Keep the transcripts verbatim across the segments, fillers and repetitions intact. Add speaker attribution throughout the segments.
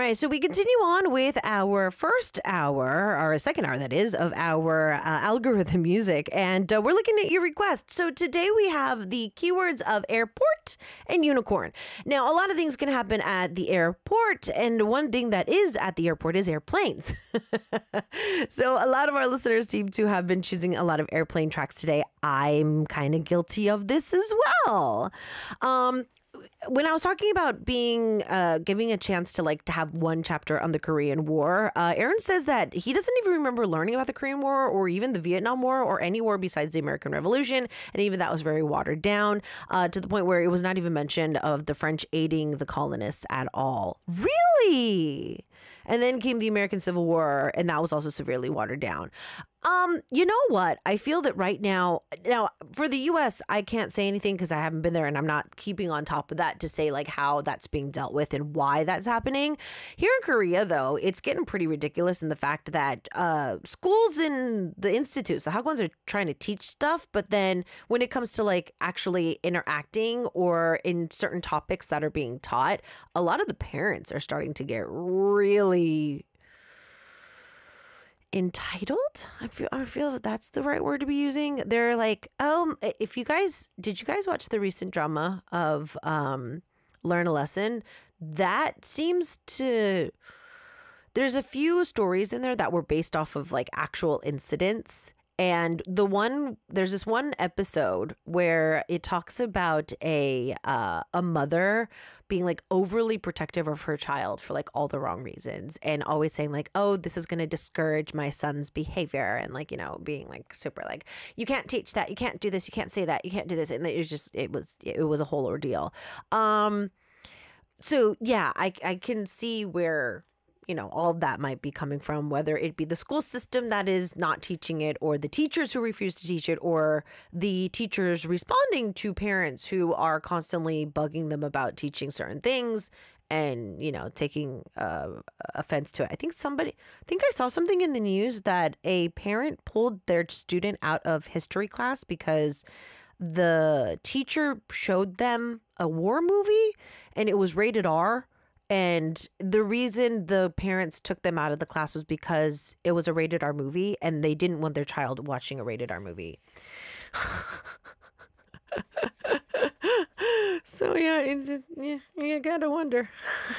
Speaker 1: right, so we continue on with our first hour, or second hour, that is, of our uh, algorithm music, and uh, we're looking at your requests. So today we have the keywords of airport and unicorn. Now, a lot of things can happen at the airport, and one thing that is at the airport is airplanes. So a lot of our listeners seem to have been choosing a lot of airplane tracks today. I'm kind of guilty of this as well. Um, When I was talking about being, uh, giving a chance to like to have one chapter on the Korean War, uh, Aaron says that he doesn't even remember learning about the Korean War or even the Vietnam War or any war besides the American Revolution. And even that was very watered down uh, to the point where it was not even mentioned of the French aiding the colonists at all. Really? And then came the American Civil War, and that was also severely watered down. Um, you know what? I feel that right now, now for the U S, I can't say anything because I haven't been there and I'm not keeping on top of that to say like how that's being dealt with and why that's happening. Here in Korea, though, it's getting pretty ridiculous in the fact that uh, schools and the institutes, the Hagwons, are trying to teach stuff, but then when it comes to like actually interacting or in certain topics that are being taught, a lot of the parents are starting to get really entitled. I feel I feel that's the right word to be using. They're like, um, if you guys did you guys watch the recent drama of um Learn a Lesson? That seems to there's a few stories in there that were based off of like actual incidents. And the one, there's this one episode where it talks about a uh, a mother being like overly protective of her child for like all the wrong reasons and always saying like, oh, this is going to discourage my son's behavior. And like, you know, being like super like, you can't teach that. You can't do this. You can't say that. You can't do this. And it was just, it was, it was a whole ordeal. Um, so yeah, I, I can see where, you know, all that might be coming from, whether it be the school system that is not teaching it or the teachers who refuse to teach it or the teachers responding to parents who are constantly bugging them about teaching certain things and, you know, taking uh, offense to it. I think somebody, I think I saw something in the news that a parent pulled their student out of history class because the teacher showed them a war movie and it was rated R. And the reason the parents took them out of the class was because it was a rated R movie and they didn't want their child watching a rated R movie. So yeah, it's just, yeah, you gotta wonder.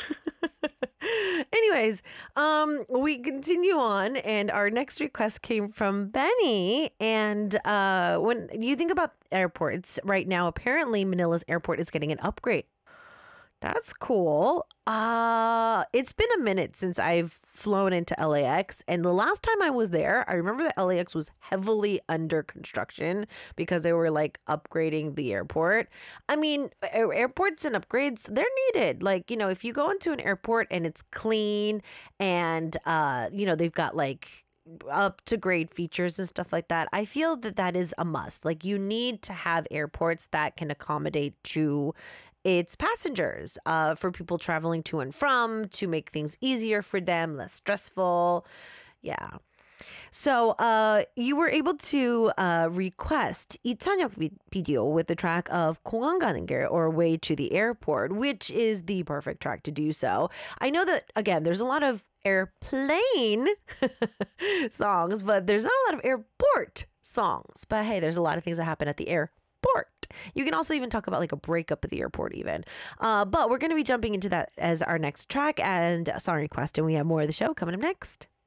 Speaker 1: Anyways, um, we continue on, and our next request came from Benny. And uh, when you think about airports right now, apparently Manila's airport is getting an upgrade. That's cool. Uh, it's been a minute since I've flown into L A X. And the last time I was there, I remember that L A X was heavily under construction because they were like upgrading the airport. I mean, airports and upgrades, they're needed. Like, you know, if you go into an airport and it's clean and, uh, you know, they've got like up to grade features and stuff like that, I feel that that is a must. Like, you need to have airports that can accommodate to its passengers, uh, for people traveling to and from, to make things easier for them, less stressful. Yeah. So uh, you were able to uh, request 이찬혁 video with the track of 공항 가는 길, or Way to the Airport, which is the perfect track to do so. I know that, again, there's a lot of airplane songs, but there's not a lot of airport songs. But hey, there's a lot of things that happen at the airport. You can also even talk about like a breakup at the airport even. Uh, but we're going to be jumping into that as our next track and song request, and we have more of the show coming up next.